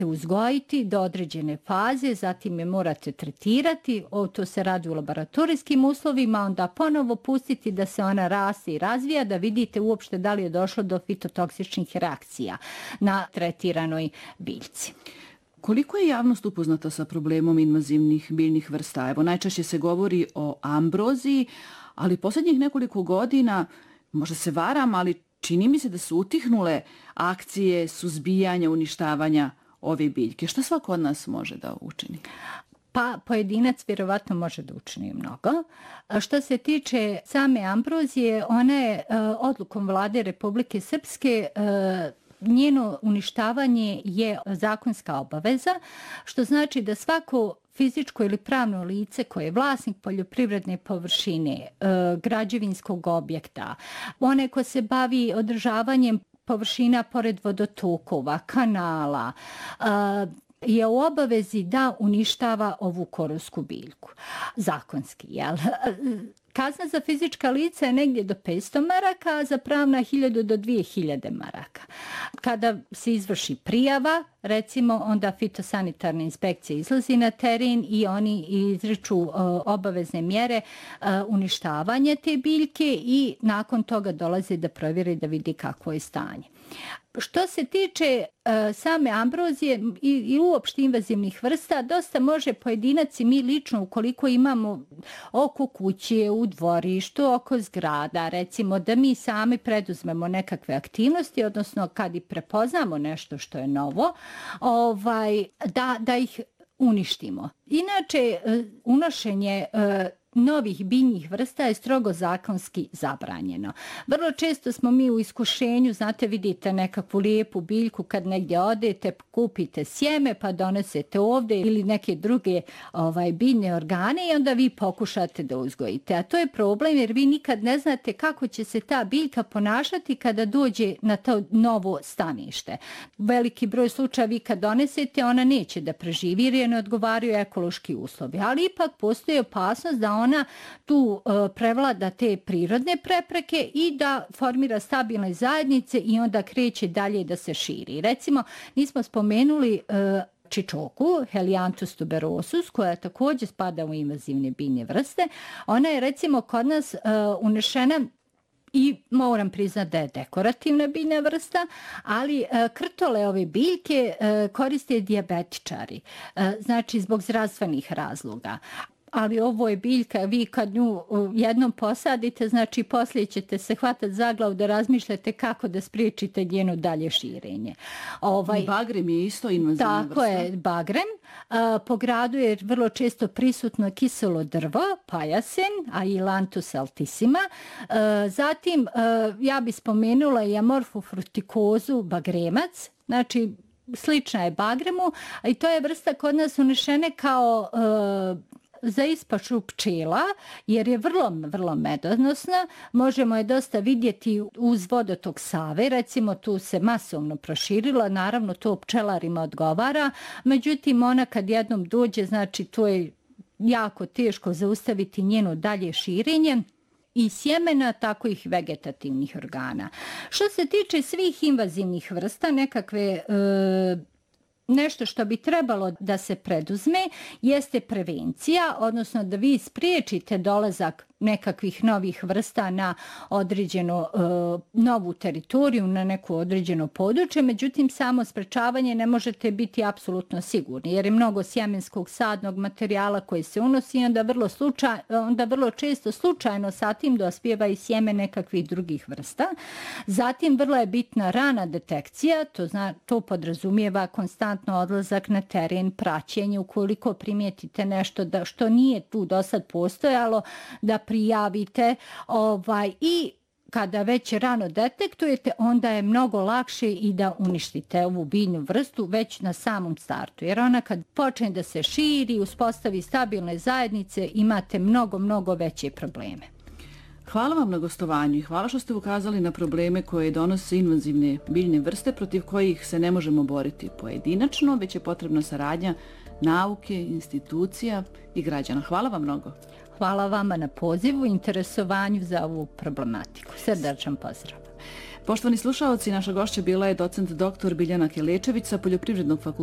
uzgojiti do određene faze, zatim je morate tretirati, to se radi u laboratorijskim uslovima, onda ponovo pustiti da se ona raste i razvija, da vidite uopšte da li je došlo do fitotoksičnih reakcija na tretiranoj biljci. Koliko je javnost upoznata sa problemom invazivnih biljnih vrsta? Evo, najčešće se govori o ambroziji, ali posljednjih nekoliko godina, možda se varam, ali čini mi se da su utihnule akcije suzbijanja, uništavanja ove biljke. Šta svako od nas može da učini? Pa pojedinac vjerovatno može da učini mnogo. Što se tiče same ambrozije, ona je odlukom Vlade Republike Srpske njeno uništavanje je zakonska obaveza, što znači da svako fizičko ili pravno lice koje je vlasnik poljoprivredne površine, građevinskog objekta, onaj ko se bavi održavanjem površina pored vodotokova, kanala, je u obavezi da uništava ovu korovsku biljku. Zakonski, jel? Kazna za fizička lica je negdje do 500 maraka, a za pravna 1000 do 2000 maraka. Kada se izvrši prijava, recimo, onda fitosanitarna inspekcija izlazi na teren i oni izriču obavezne mjere uništavanja te biljke i nakon toga dolaze da provjeri da vidi kakvo je stanje. Što se tiče same ambrozije i uopšte invazivnih vrsta, dosta može pojedinac i mi lično, ukoliko imamo oko kuće, u dvorištu, oko zgrada, recimo da mi sami preduzmemo nekakve aktivnosti, odnosno kad i prepoznamo nešto što je novo, da ih uništimo. Inače, unošenje novih biljnih vrsta je strogo zakonski zabranjeno. Vrlo često smo mi u iskušenju, znate, vidite nekakvu lijepu biljku kad negdje odete, kupite sjeme pa donesete ovdje ili neke druge biljne organe i onda vi pokušate da uzgojite. A to je problem jer vi nikad ne znate kako će se ta biljka ponašati kada dođe na to novo stanište. Veliki broj slučaja vi kad donesete, ona neće da preživi jer je ne odgovaraju ekološki uslovi. Ali ipak postoji opasnost da ona tu prevlada te prirodne prepreke i da formira stabilne zajednice i onda kreće dalje da se širi. Recimo, nismo spomenuli čičoku, Helianthus tuberosus, koja također spada u invazivne biljne vrste. Ona je recimo kod nas unešena i moram priznati da je dekorativna biljna vrsta, ali krtole ove biljke koriste dijabetičari, znači zbog zdravstvenih razloga. Ali ovo je biljka, vi kad nju jednom posadite, znači poslije ćete se hvatati za glavu da razmišljate kako da spriječite njeno dalje širenje. Bagrem je isto invazivna vrsta. Tako je, bagrem. Po gradu je vrlo često prisutno kiselo drvo, pajasen, Ailanthus altissima. Zatim, ja bih spomenula i amorfu frutikozu, bagremac, znači slična je bagremu, i to je vrsta kod nas unešene kao za ispašu pčela, jer je vrlo medonosna. Možemo je dosta vidjeti uz vodotok Save, recimo tu se masovno proširila, naravno to pčelarima odgovara, međutim ona kad jednom dođe, znači to je jako teško zaustaviti njeno dalje širenje i sjemena, tako i vegetativnih organa. Što se tiče svih invazivnih vrsta, nekakve nešto što bi trebalo da se preduzme jeste prevencija, odnosno da vi spriječite dolazak nekakvih novih vrsta na određenu novu teritoriju, na neko određeno područje, međutim samo sprečavanje ne možete biti apsolutno sigurni, jer je mnogo sjemenskog sadnog materijala koji se unosi i onda vrlo često slučajno sa tim dospijeva i sjeme nekakvih drugih vrsta. Zatim vrlo je bitna rana detekcija, to podrazumijeva konstantno odlazak na teren, praćenje, ukoliko primijetite nešto što nije tu do sad postojalo, da prijavite i kada već rano detektujete, onda je mnogo lakše i da uništite ovu biljnu vrstu već na samom startu. Jer ona kad počne da se širi, uspostavi stabilne zajednice, imate mnogo veće probleme. Hvala vam na gostovanju i hvala što ste ukazali na probleme koje donose invazivne biljne vrste protiv kojih se ne možemo boriti pojedinačno, već je potrebna saradnja nauke, institucija i građana. Hvala vam mnogo. Hvala vama na pozivu i interesovanju za ovu problematiku. Srdačan pozdrav. Poštovani slušaoci, naša gošća bila je docent dr. Biljana Kelečević sa Poljoprivrednog fakulteta